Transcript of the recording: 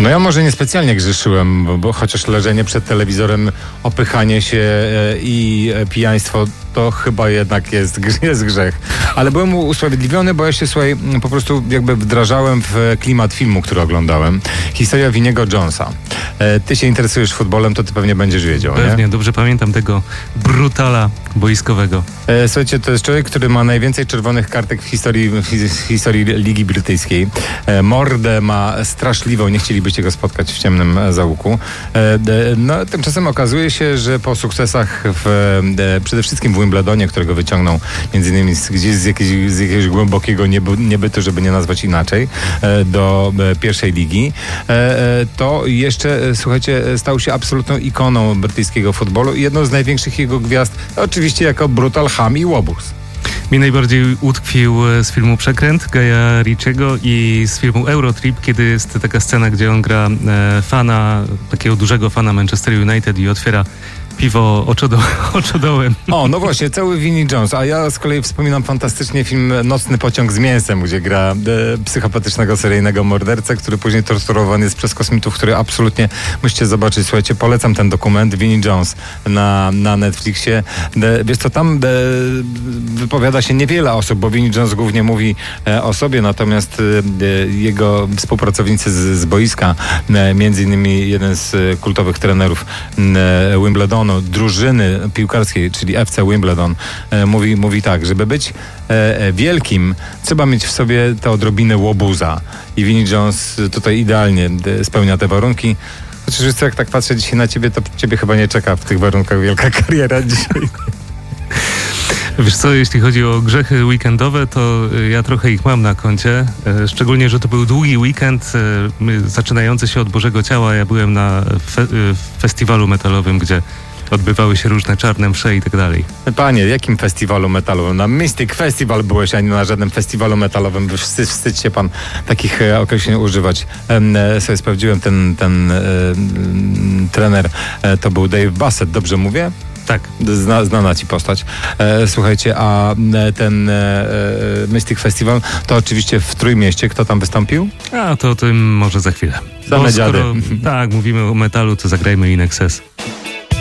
No ja może niespecjalnie grzeszyłem, bo chociaż leżenie przed telewizorem, opychanie się i pijaństwo to chyba jednak jest grzech. Ale byłem usprawiedliwiony, bo ja się, słuchaj, po prostu jakby wdrażałem w klimat filmu, który oglądałem. Historia Vinniego Jonesa. Ty się interesujesz futbolem, to ty pewnie będziesz wiedział, Pewnie, nie? dobrze pamiętam tego brutala boiskowego. Słuchajcie, to jest człowiek, który ma najwięcej czerwonych kartek w historii Ligi Brytyjskiej. Mordę ma straszliwą, nie chcielibyście go spotkać w ciemnym zaułku. No, tymczasem okazuje się, że po sukcesach przede wszystkim w Wimbledonie, którego wyciągnął między innymi gdzieś z jakiegoś głębokiego niebytu, żeby nie nazwać inaczej, do pierwszej ligi, to jeszcze, słuchajcie, stał się absolutną ikoną brytyjskiego futbolu i jedną z największych jego gwiazd, oczywiście jako brutal, ham i łobuz. Mi najbardziej utkwił z filmu Przekręt Guya Ritchiego i z filmu Eurotrip, kiedy jest taka scena, gdzie on gra takiego dużego fana Manchester United i otwiera piwo oczodołem. O, no właśnie, cały Vinnie Jones. A ja z kolei wspominam fantastycznie film Nocny pociąg z mięsem, gdzie gra psychopatycznego seryjnego mordercę, który później torturowany jest przez kosmitów, który absolutnie musicie zobaczyć. Słuchajcie, polecam ten dokument Vinnie Jones na Netflixie. Wiesz co, tam wypowiada się niewiele osób, bo Vinnie Jones głównie mówi o sobie, natomiast jego współpracownicy z boiska, między innymi jeden z kultowych trenerów Wimbledonu, drużyny piłkarskiej, czyli FC Wimbledon, mówi tak, żeby być wielkim, trzeba mieć w sobie tę odrobinę łobuza. I Vinnie Jones tutaj idealnie spełnia te warunki. Chociaż wiesz co, jak tak patrzę dzisiaj na ciebie, to ciebie chyba nie czeka w tych warunkach wielka kariera dzisiaj. Wiesz co, jeśli chodzi o grzechy weekendowe, to ja trochę ich mam na koncie. Szczególnie, że to był długi weekend zaczynający się od Bożego Ciała. Ja byłem na festiwalu metalowym, gdzie odbywały się różne czarne msze i tak dalej. Panie, jakim festiwalu metalowym? Na Mystic Festival byłeś, a nie na żadnym festiwalu metalowym. Wstydź się pan takich określeń używać. Sobie sprawdziłem, ten trener to był Dave Bassett, dobrze mówię? Tak. Znana ci postać. Słuchajcie, a ten Mystic Festival to oczywiście w Trójmieście. Kto tam wystąpił? A to o tym może za chwilę. Same dziady. Tak, mówimy o metalu, to zagrajmy In Excess.